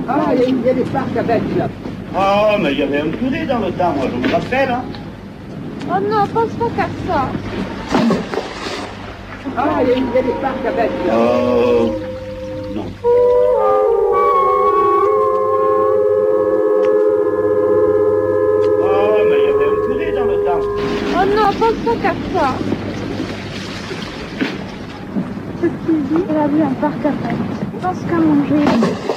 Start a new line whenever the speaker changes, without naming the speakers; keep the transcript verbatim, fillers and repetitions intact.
Ah, il y, a- il y a des parcs à bêtes là.
Oh, mais il y avait un curé dans le temps, moi, je me rappelle, hein.
Oh non, pense pas qu'à ça.
Ah, il y, a- il y a des parcs à bêtes là.
Oh, non. Oh, mais il y avait un curé dans le temps.
Oh non, pense pas qu'à ça. Ce qu'il dit, il a vu un parc à bêtes. Pense qu'à manger.